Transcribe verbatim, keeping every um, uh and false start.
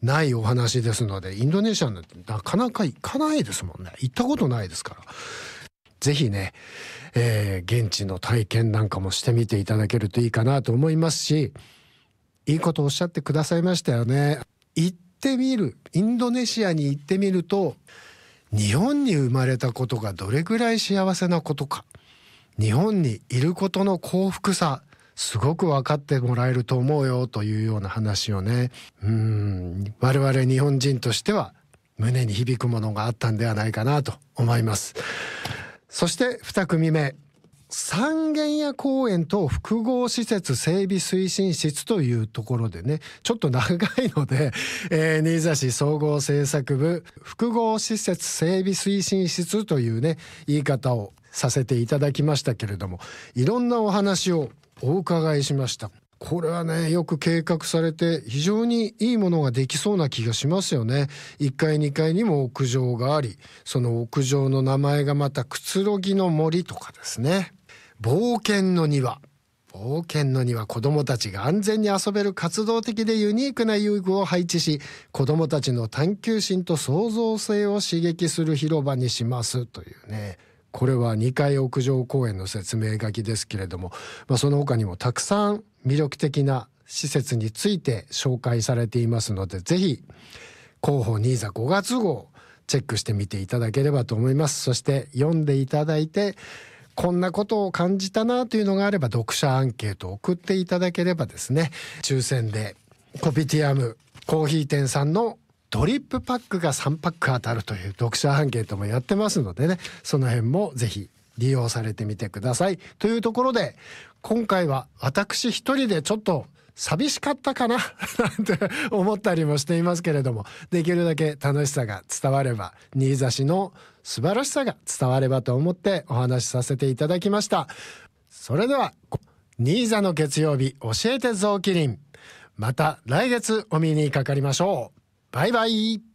ないお話ですので、インドネシアなんてなかなか行かないですもんね。行ったことないですから、ぜひね、えー、現地の体験なんかもしてみていただけるといいかなと思いますし、いいことをおっしゃってくださいましたよね。行ってみる、インドネシアに行ってみると、日本に生まれたことがどれぐらい幸せなことか、日本にいることの幸福さ、すごく分かってもらえると思うよというような話をね、うーん我々日本人としては胸に響くものがあったんではないかなと思います。そしてに組目、三軒屋公園と複合施設整備推進室というところでね、ちょっと長いので、えー、新座市総合政策部複合施設整備推進室というね言い方をさせていただきましたけれども、いろんなお話をお伺いしました。これはね、よく計画されて非常にいいものができそうな気がしますよね。いっかいにかいにも屋上があり、その屋上の名前がまたくつろぎの森とかですね、冒険の庭、冒険の庭、子どもたちが安全に遊べる活動的でユニークな遊具を配置し、子どもたちの探求心と創造性を刺激する広場にしますというね。これはにかい屋上公園の説明書きですけれども、まあ、その他にもたくさん魅力的な施設について紹介されていますので、ぜひ広報ニーザごがつ号チェックしてみていただければと思います。そして読んでいただいて、こんなことを感じたなというのがあれば読者アンケートを送っていただければですね、抽選でコピティアムコーヒー店さんのドリップパックがさんパック当たるという読者アンケートもやってますのでね、その辺もぜひ利用されてみてくださいというところで、今回は私一人でちょっと寂しかったかななんて思ったりもしていますけれども、できるだけ楽しさが伝われば、新座市の素晴らしさが伝わればと思ってお話しさせていただきました。それでは新座の月曜日教えてゾウキリン、また来月お見にかかりましょう。バイバイ。